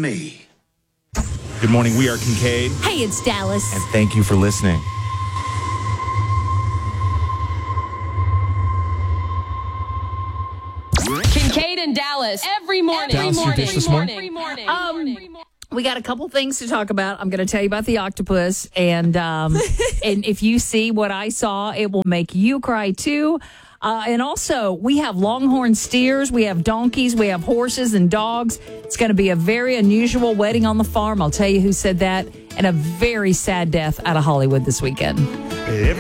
me. Good morning. We are Kincaid. Hey, it's Dallas. And thank you for listening. Kincaid and Dallas every morning. Dallas, you dish this morning? Every morning. We got a couple things to talk about. I'm going to tell you about the octopus, and and if you see what I saw, it will make you cry too. And also, we have longhorn steers, we have donkeys, we have horses and dogs. It's going to be a very unusual wedding on the farm. I'll tell you who said that, and a very sad death out of Hollywood this weekend.